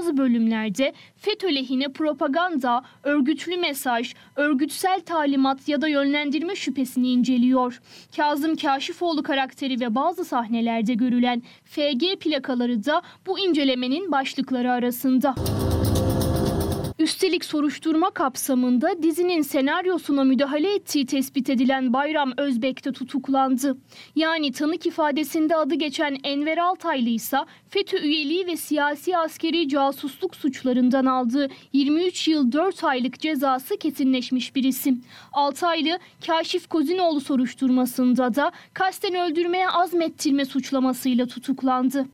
bazı bölümlerde FETÖ lehine propaganda, örgütlü mesaj, örgütsel talimat ya da yönlendirme şüphesini inceliyor. Kazım Kaşifoğlu karakteri ve bazı sahnelerde görülen FG plakaları da bu incelemenin başlıkları arasında. Üstelik soruşturma kapsamında dizinin senaryosuna müdahale ettiği tespit edilen Bayram Özbek de tutuklandı. Yani tanık ifadesinde adı geçen Enver Altaylı ise FETÖ üyeliği ve siyasi askeri casusluk suçlarından aldığı 23 yıl 4 aylık cezası kesinleşmiş bir isim. Altaylı, Kaşif Kozinoğlu soruşturmasında da kasten öldürmeye azmettirme suçlamasıyla tutuklandı.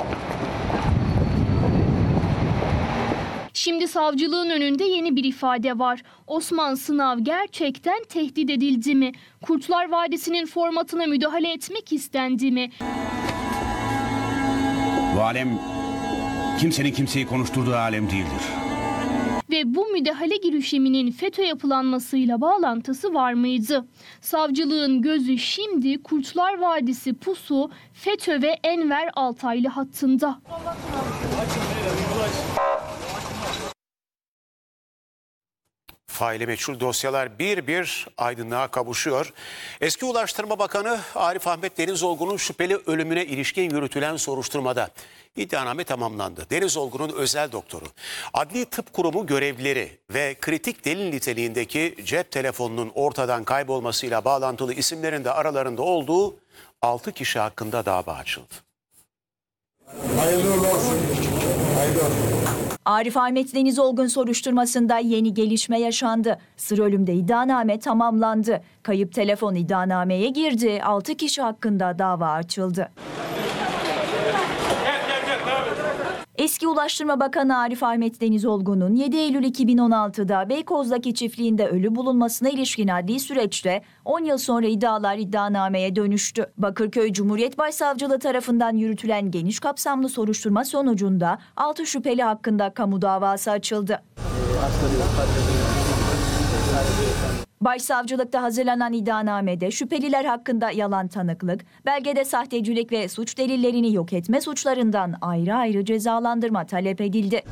Şimdi savcılığın önünde yeni bir ifade var. Osman Sınav gerçekten tehdit edildi mi? Kurtlar Vadisi'nin formatına müdahale etmek istendi mi? Bu alem kimsenin kimseyi konuşturduğu alem değildir. Ve bu müdahale girişiminin FETÖ yapılanmasıyla bağlantısı var mıydı? Savcılığın gözü şimdi Kurtlar Vadisi pusu FETÖ ve Enver Altaylı hattında. Faili meçhul dosyalar bir bir aydınlığa kavuşuyor. Eski Ulaştırma Bakanı Arif Ahmet Denizolgun'un şüpheli ölümüne ilişkin yürütülen soruşturmada iddianame tamamlandı. Denizolgun'un özel doktoru, Adli Tıp Kurumu görevlileri ve kritik delil niteliğindeki cep telefonunun ortadan kaybolmasıyla bağlantılı isimlerin de aralarında olduğu 6 kişi hakkında dava açıldı. Hayırlı olsun. Hayırlı olsun. Arif Ahmet Denizolgun soruşturmasında yeni gelişme yaşandı. Sır ölümde iddianame tamamlandı. Kayıp telefon iddianameye girdi. 6 kişi hakkında dava açıldı. Eski Ulaştırma Bakanı Arif Ahmet Denizolgun'un 7 Eylül 2016'da Beykoz'daki çiftliğinde ölü bulunmasına ilişkin adli süreçte 10 yıl sonra iddialar iddianameye dönüştü. Bakırköy Cumhuriyet Başsavcılığı tarafından yürütülen geniş kapsamlı soruşturma sonucunda 6 şüpheli hakkında kamu davası açıldı. Başsavcılıkta hazırlanan iddianamede şüpheliler hakkında yalan tanıklık, belgede sahtecilik ve suç delillerini yok etme suçlarından ayrı ayrı cezalandırma talep edildi.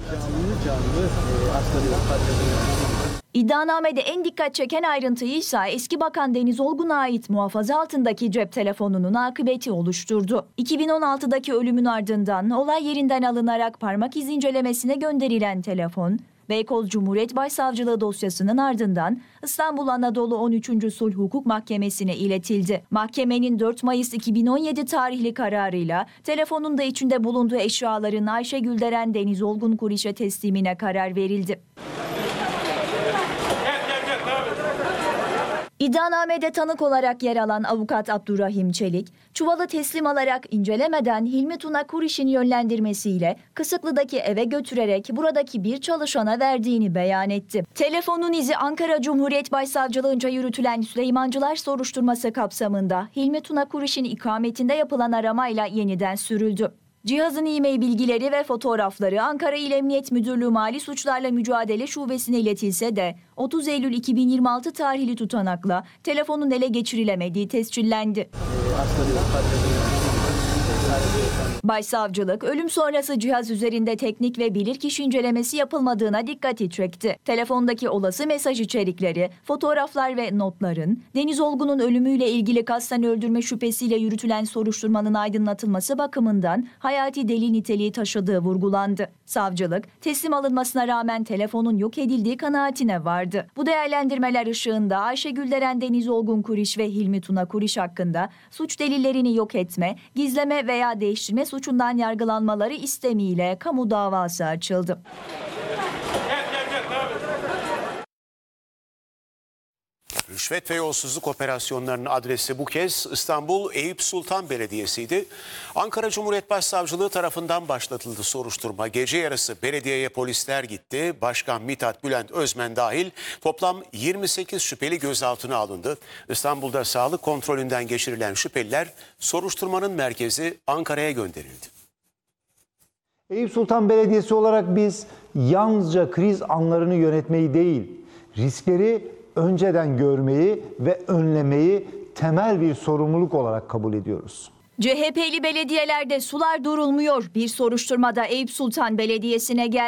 İddianamede en dikkat çeken ayrıntıyı ise eski Bakan Denizolgun'a ait muhafaza altındaki cep telefonunun akıbeti oluşturdu. 2016'daki ölümün ardından olay yerinden alınarak parmak izi incelemesine gönderilen telefon, Beykoz Cumhuriyet Başsavcılığı dosyasının ardından İstanbul Anadolu 13. Sulh Hukuk Mahkemesi'ne iletildi. Mahkemenin 4 Mayıs 2017 tarihli kararıyla telefonun da içinde bulunduğu eşyaların Ayşe Gülderen Denizolgun Kuriş'e teslimine karar verildi. İddianamede tanık olarak yer alan avukat Abdurrahim Çelik, çuvalı teslim alarak incelemeden Hilmi Tuna Kuriş'in yönlendirmesiyle Kısıklı'daki eve götürerek buradaki bir çalışana verdiğini beyan etti. Telefonun izi Ankara Cumhuriyet Başsavcılığınca yürütülen Süleymancılar soruşturması kapsamında Hilmi Tuna Kuriş'in ikametinde yapılan aramayla yeniden sürüldü. Cihazın e-mail bilgileri ve fotoğrafları Ankara İl Emniyet Müdürlüğü Mali Suçlarla Mücadele Şubesi'ne iletilse de 30 Eylül 2026 tarihli tutanakla telefonun ele geçirilemediği tescillendi. Başsavcılık, ölüm sonrası cihaz üzerinde teknik ve bilirkişi incelemesi yapılmadığına dikkati çekti. Telefondaki olası mesaj içerikleri, fotoğraflar ve notların, Denizolgun'un ölümüyle ilgili kasten öldürme şüphesiyle yürütülen soruşturmanın aydınlatılması bakımından hayati delil niteliği taşıdığı vurgulandı. Savcılık, teslim alınmasına rağmen telefonun yok edildiği kanaatine vardı. Bu değerlendirmeler ışığında Ayşe Gülderen Denizolgun Kuriş ve Hilmi Tuna Kuriş hakkında suç delillerini yok etme, gizleme veya değiştirme suçundan yargılanmaları istemiyle kamu davası açıldı. Rüşvet ve yolsuzluk operasyonlarının adresi bu kez İstanbul Eyüp Sultan Belediyesi'ydi. Ankara Cumhuriyet Başsavcılığı tarafından başlatıldı soruşturma. Gece yarısı belediyeye polisler gitti. Başkan Mithat Bülent Özmen dahil toplam 28 şüpheli gözaltına alındı. İstanbul'da sağlık kontrolünden geçirilen şüpheliler soruşturmanın merkezi Ankara'ya gönderildi. Eyüp Sultan Belediyesi olarak biz yalnızca kriz anlarını yönetmeyi değil, riskleri önceden görmeyi ve önlemeyi temel bir sorumluluk olarak kabul ediyoruz. CHP'li belediyelerde sular durulmuyor. Bir soruşturmada Eyüp Sultan Belediyesi'ne geldi.